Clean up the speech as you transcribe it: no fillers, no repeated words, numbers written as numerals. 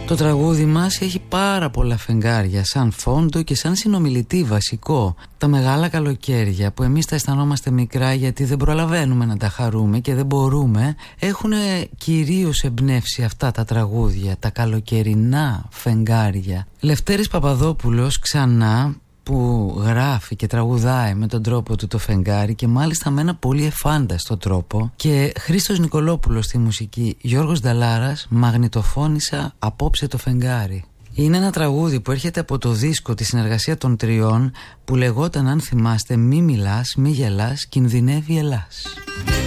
Το τραγούδι μας έχει πάρα πολλά φεγγάρια σαν φόντο και σαν συνομιλητή βασικό. Τα μεγάλα καλοκαίρια που εμείς τα αισθανόμαστε μικρά γιατί δεν προλαβαίνουμε να τα χαρούμε και δεν μπορούμε, έχουν κυρίως εμπνεύσει αυτά τα τραγούδια, τα καλοκαιρινά φεγγάρια. Λευτέρης Παπαδόπουλος ξανά, που γράφει και τραγουδάει με τον τρόπο του το φεγγάρι και μάλιστα με ένα πολύ εφάνταστο τρόπο, και Χρήστος Νικολόπουλος στη μουσική, Γιώργος Νταλάρας, μαγνητοφώνησα απόψε το φεγγάρι. Είναι ένα τραγούδι που έρχεται από το δίσκο τη συνεργασία των τριών που λεγόταν, αν θυμάστε, «Μη μιλάς, μη γελάς, κινδυνεύει Ελλάς».